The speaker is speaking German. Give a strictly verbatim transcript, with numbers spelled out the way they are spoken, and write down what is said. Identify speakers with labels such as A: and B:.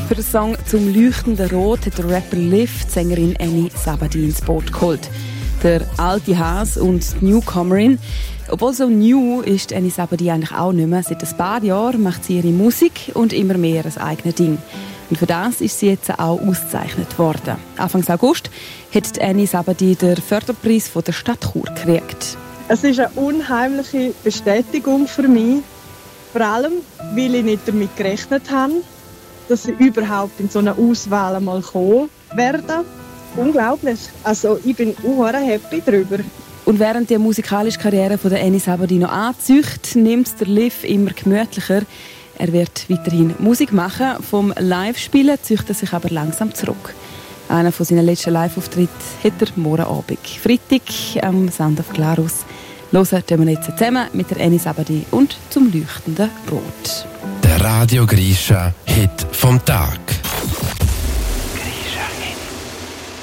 A: Für den Song «Zum leuchtenden Rot» hat der Rapper Liv die Sängerin Annie Sabadi ins Boot geholt. Der alte Has und die Newcomerin. Obwohl so new ist Annie Sabadi eigentlich auch nicht mehr. Seit ein paar Jahren macht sie ihre Musik und immer mehr ein eigenes Ding. Und für das ist sie jetzt auch ausgezeichnet worden. Anfang August hat Annie Sabadi den Förderpreis von der Stadt Chur gekriegt.
B: Es ist eine unheimliche Bestätigung für mich. Vor allem, weil ich nicht damit gerechnet habe, dass ich überhaupt in so eine Auswahl einmal kommen werde. Unglaublich. Also ich bin sehr happy darüber.
A: Und während die musikalische Karriere von der Annie Sabadi noch anzieht, nimmt der Liv immer gemütlicher. Er wird weiterhin Musik machen. Vom Live-Spielen zieht er sich aber langsam zurück. Einer von seinen letzten Live-Auftritten hat er morgen Abend. Freitag am Sound of Glarus. Hören wir jetzt zusammen mit der Annie Sabadi und «Zum leuchtenden Rot».
C: Der Radio Grisha Hit vom Tag.